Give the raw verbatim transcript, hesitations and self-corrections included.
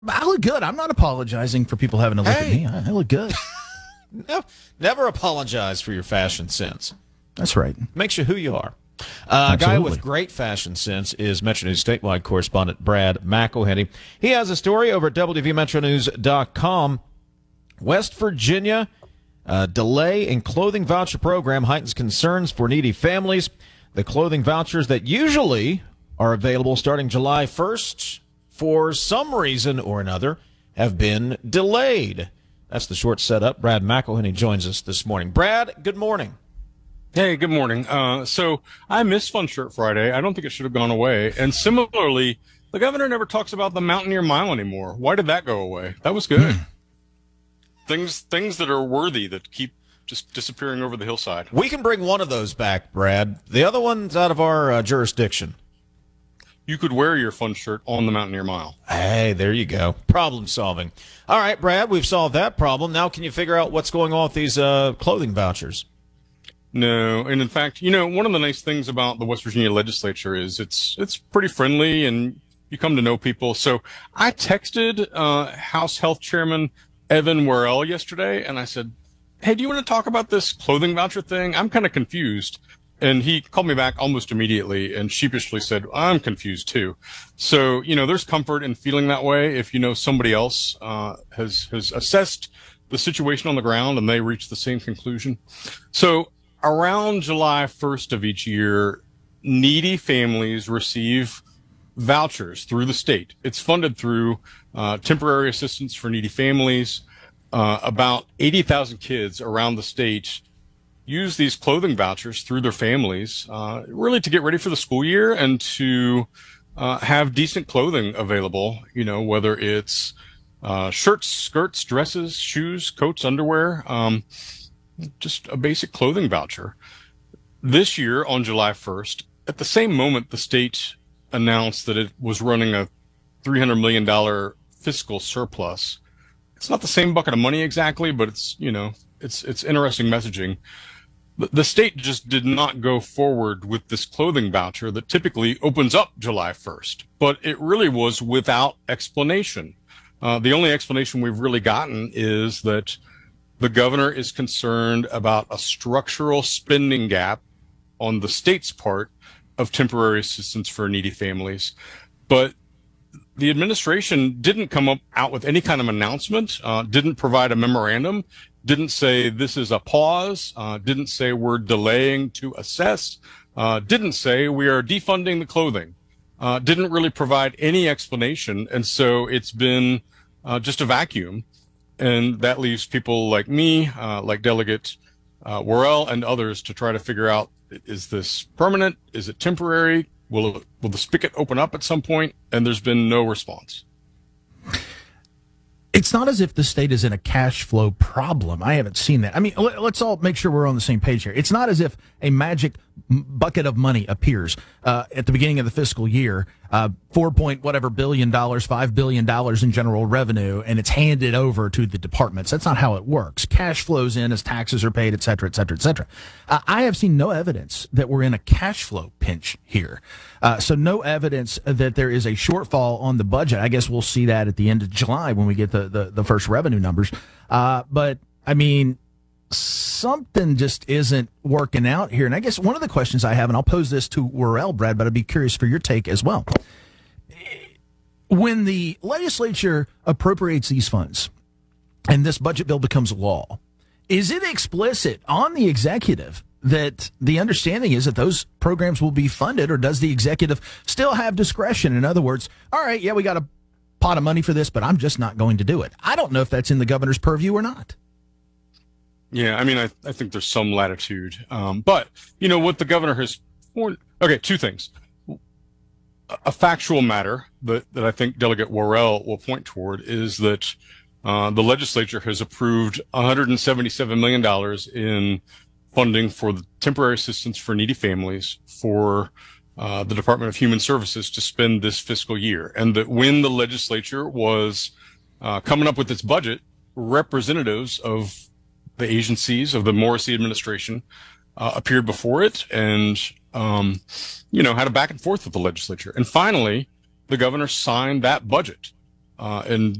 I look good. I'm not apologizing for people having to look Hey. at me. I, I look good. No, never apologize for your fashion sense. That's right. Makes you who you are. Uh, a guy Absolutely. with great fashion sense is Metro News statewide correspondent Brad McElhenney. He has a story over at W V Metro News dot com. West Virginia, uh, delay in clothing voucher program heightens concerns for needy families. The clothing vouchers that usually are available starting July first, for some reason or another, have been delayed. That's the short setup. Brad McElhenney joins us this morning. Brad, good morning. Hey, good morning. Uh, so I missed Fun Shirt Friday. I don't think it should have gone away. And similarly, the governor never talks about the Mountaineer Mile anymore. Why did that go away? That was good. things, things that are worthy that keep just disappearing over the hillside. We can bring one of those back, Brad. The other one's out of our uh, jurisdiction. You could wear your Fun Shirt on the Mountaineer Mile. Hey, there you go. Problem solving. All right, Brad, we've solved that problem. Now can you figure out what's going on with these uh, clothing vouchers? No, and in fact, you know, one of the nice things about the West Virginia legislature is it's it's pretty friendly and you come to know people. So I texted uh, House Health Chairman Evan Worrell yesterday, and I said, hey, do you want to talk about this clothing voucher thing? I'm kind of confused. And he called me back almost immediately and sheepishly said, I'm confused too. So, you know, there's comfort in feeling that way if you know somebody else uh, has has assessed the situation on the ground and they reach the same conclusion. So around July first of each year, needy families receive vouchers through the state. It's funded through uh, temporary assistance for needy families. Uh, about eighty thousand kids around the state use these clothing vouchers through their families, uh, really to get ready for the school year and to uh, have decent clothing available, you know, whether it's uh, shirts, skirts, dresses, shoes, coats, underwear, um, just a basic clothing voucher. This year on July first, at the same moment the state announced that it was running a three hundred million dollars fiscal surplus. It's not the same bucket of money exactly, but it's, you know, it's, it's interesting messaging. The state just did not go forward with this clothing voucher that typically opens up July first, but it really was without explanation. Uh, the only explanation we've really gotten is that the governor is concerned about a structural spending gap on the state's part of temporary assistance for needy families. But the administration didn't come up out with any kind of announcement, uh, didn't provide a memorandum, didn't say this is a pause, uh, didn't say we're delaying to assess, uh, didn't say we are defunding the clothing, uh, didn't really provide any explanation. And so it's been uh, just a vacuum. And that leaves people like me, uh, like Delegate uh, Worrell and others to try to figure out, is this permanent? Is it temporary? Will it, will the spigot open up at some point? And there's been no response. It's not as if the state is in a cash flow problem. I haven't seen that. I mean, let's all make sure we're on the same page here. It's not as if a magic bucket of money appears uh, at the beginning of the fiscal year, uh, four point whatever billion dollars, five billion dollars in general revenue, and it's handed over to the departments. That's not how it works. Cash flows in as taxes are paid, et cetera, et cetera, et cetera. Uh, I have seen no evidence that we're in a cash flow pinch here. Uh, so no evidence that there is a shortfall on the budget. I guess we'll see that at the end of July when we get the, the, the first revenue numbers. Uh, but, I mean, something just isn't working out here. And I guess one of the questions I have, and I'll pose this to Worrell, Brad, but I'd be curious for your take as well. When the legislature appropriates these funds and this budget bill becomes law, is it explicit on the executive that the understanding is that those programs will be funded, or does the executive still have discretion? In other words, all right, yeah, we got a pot of money for this, but I'm just not going to do it. I don't know if that's in the governor's purview or not. Yeah, I mean, I, I think there's some latitude. Um, but, you know, what the governor has... Okay, two things. A factual matter that, that I think Delegate Worrell will point toward is that uh, the legislature has approved one hundred seventy-seven million dollars in funding for the temporary assistance for needy families for uh, the Department of Human Services to spend this fiscal year. And that when the legislature was uh, coming up with its budget, representatives of the agencies of the Morrissey administration uh, appeared before it and, um, you know, had a back and forth with the legislature. And finally, the governor signed that budget. uh, and